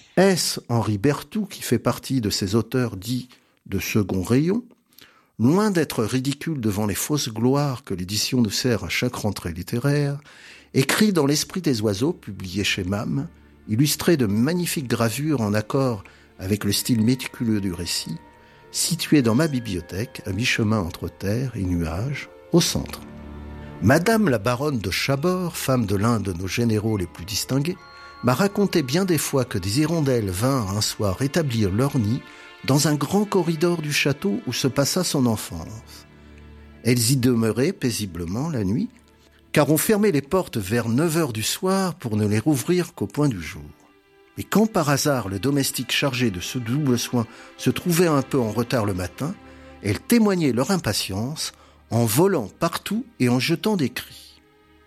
Est-ce Henri Berthoud qui fait partie de ces auteurs dits de second rayon, loin d'être ridicule devant les fausses gloires que l'édition nous sert à chaque rentrée littéraire, écrit dans l'esprit des oiseaux, publié chez MAM, illustré de magnifiques gravures en accord avec le style méticuleux du récit, situé dans ma bibliothèque, à mi-chemin entre terre et nuages, au centre. Madame la baronne de Chabord, femme de l'un de nos généraux les plus distingués, m'a raconté bien des fois que des hirondelles vinrent un soir établir leur nid dans un grand corridor du château où se passa son enfance. Elles y demeuraient paisiblement la nuit, car on fermait les portes vers 9h du soir pour ne les rouvrir qu'au point du jour. Et quand par hasard le domestique chargé de ce double soin se trouvait un peu en retard le matin, elles témoignaient leur impatience en volant partout et en jetant des cris.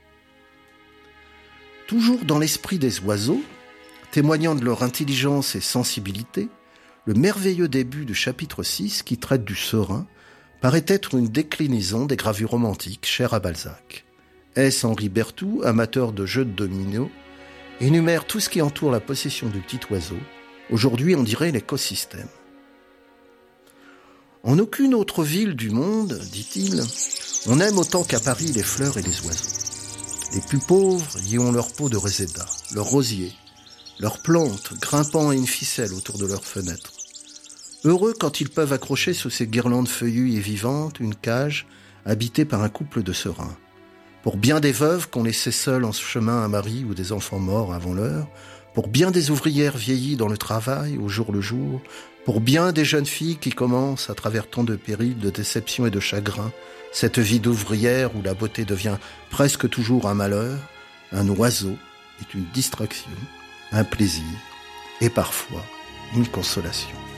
Toujours dans l'esprit des oiseaux, témoignant de leur intelligence et sensibilité, le merveilleux début du chapitre 6, qui traite du serin, paraît être une déclinaison des gravures romantiques chères à Balzac. S. Henri Berthoud, amateur de jeux de dominos, énumère tout ce qui entoure la possession du petit oiseau. Aujourd'hui, on dirait l'écosystème. En aucune autre ville du monde, dit-il, on aime autant qu'à Paris les fleurs et les oiseaux. Les plus pauvres y ont leur pot de réséda, leur rosier, leurs plantes grimpant à une ficelle autour de leurs fenêtres. Heureux quand ils peuvent accrocher sous ces guirlandes feuillues et vivantes une cage habitée par un couple de serins. Pour bien des veuves qu'on laissait seules en chemin un mari ou des enfants morts avant l'heure, pour bien des ouvrières vieillies dans le travail au jour le jour, pour bien des jeunes filles qui commencent, à travers tant de périls, de déceptions et de chagrins, cette vie d'ouvrière où la beauté devient presque toujours un malheur, un oiseau est une distraction, un plaisir et parfois une consolation.